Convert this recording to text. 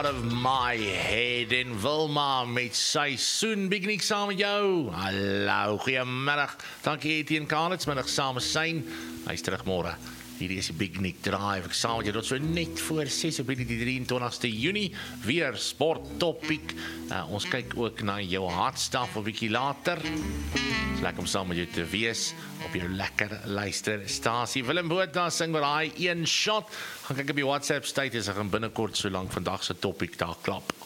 of my head en Wilma met seisoen Bignik saam met jou. Hallo, goeiemiddag. Dankie Etienne Karlitz, middag saam met Sein. Hy is terug môre. Hierdie is die Bignik Drive. Ek saam met jou tot so net voor 6 op die 23ste Junie. Weer sport topic. Ons kyk ook na jou hartstaf 'n bietjie later. Dis lekker om saam met jou te wees op jou lekker luisterstasie. Willem Botha sing vir daai een shot. Gaan kyk op die WhatsApp status, ek gaan binnekort so lank vandag se topic daar klap.